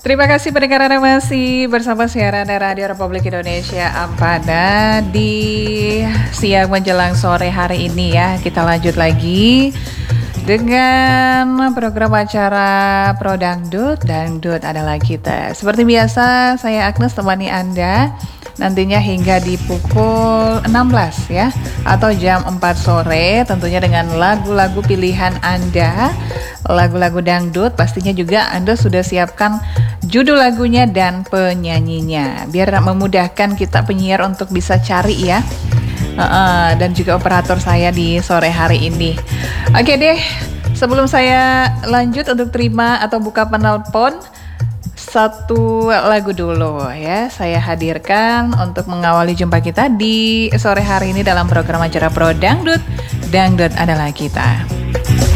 Terima kasih pendengar Anda masih bersama siaran Radio Republik Indonesia Ampana di siang menjelang sore hari ini ya. Kita lanjut lagi dengan program acara Pro Dangdut adalah kita. Seperti biasa saya Agnes temani Anda nantinya hingga di pukul 16 ya atau jam 4 sore tentunya dengan lagu-lagu pilihan Anda. Lagu-lagu dangdut pastinya juga Anda sudah siapkan judul lagunya dan penyanyinya biar memudahkan kita penyiar untuk bisa cari ya. Dan juga operator saya di sore hari ini. Oke deh, sebelum saya lanjut untuk terima atau buka penelpon, satu lagu dulu ya saya hadirkan untuk mengawali jumpa kita di sore hari ini dalam program acara Pro Dangdut adalah kita.